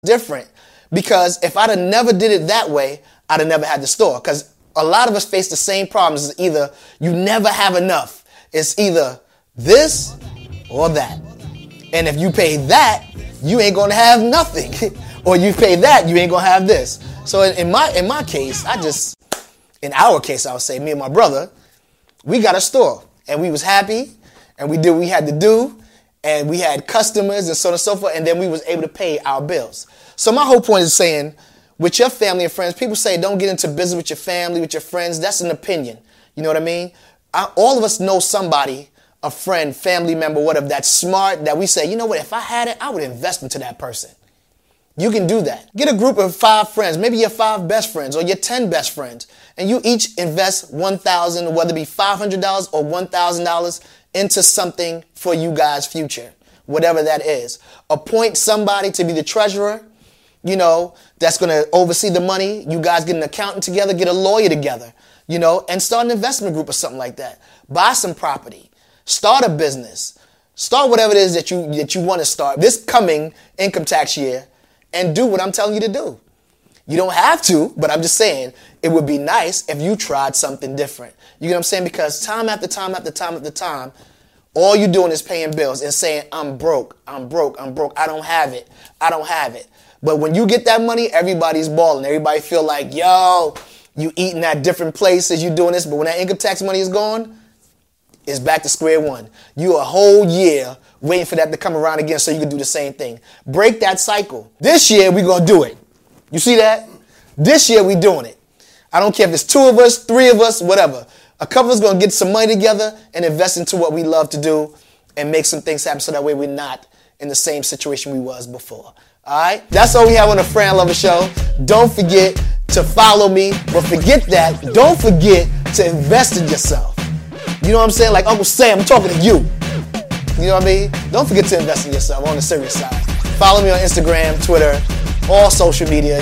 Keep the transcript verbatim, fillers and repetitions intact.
different, because if I'd have never did it that way, I'd have never had the store. Because a lot of us face the same problems. It's either you never have enough. It's either this or that. And if you pay that, you ain't gonna have nothing. Or you pay that, you ain't gonna have this. So in, in my in my case, I just, in our case, I would say, me and my brother, we got a store. And we was happy, and we did what we had to do, and we had customers and so on and so forth, and then we was able to pay our bills. So my whole point is saying, with your family and friends, people say don't get into business with your family, with your friends. That's an opinion. You know what I mean? I, all of us know somebody, a friend, family member, whatever, that's smart, that we say, you know what, if I had it, I would invest into that person. You can do that. Get a group of five friends, maybe your five best friends or your ten best friends, and you each invest one thousand dollars, whether it be five hundred dollars or one thousand dollars, into something for you guys' future, whatever that is. Appoint somebody to be the treasurer, you know, that's going to oversee the money. You guys get an accountant together, get a lawyer together, you know, and start an investment group or something like that. Buy some property. Start a business. Start whatever it is that you that you want to start this coming income tax year, and do what I'm telling you to do. You don't have to, but I'm just saying it would be nice if you tried something different. You know what I'm saying? Because time after time after time after time, all you're doing is paying bills and saying, I'm broke, I'm broke, I'm broke, I don't have it, I don't have it. But when you get that money, everybody's balling. Everybody feel like, yo, you eating at different places, you doing this. But when that income tax money is gone, it's back to square one. You a whole year waiting for that to come around again so you can do the same thing. Break that cycle. This year, we're going to do it. You see that? This year, we doing it. I don't care if it's two of us, three of us, whatever. A couple of us going to get some money together and invest into what we love to do and make some things happen so that way we're not in the same situation we was before. All right? That's all we have on the Fran Lover Show. Don't forget to follow me, but forget that. Don't forget to invest in yourself. You know what I'm saying? Like Uncle Sam, I'm talking to you. You know what I mean? Don't forget to invest in yourself on the serious side. Follow me on Instagram, Twitter, all social media.